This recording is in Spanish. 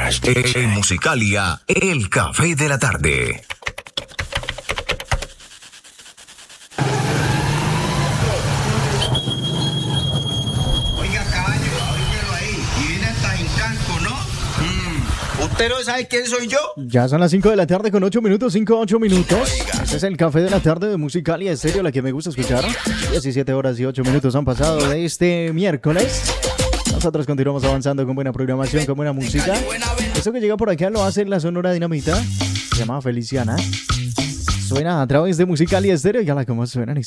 En Musicalia, el café de la tarde. Oiga, caballo, oígalo ahí. Y viene hasta Encanto, ¿no? ¿Usted no sabe quién soy yo? Ya son las 5 de la tarde con 8 minutos, 8 minutos. Este es el café de la tarde de Musicalia Estéreo, la que me gusta escuchar. 17 horas y 8 minutos han pasado de este miércoles. Nosotros continuamos avanzando con buena programación, con buena música. Esto que llega por acá lo hace la Sonora Dinamita. Se llama Feliciana. Suena a través de Musicalia Estéreo. Y a la como suena en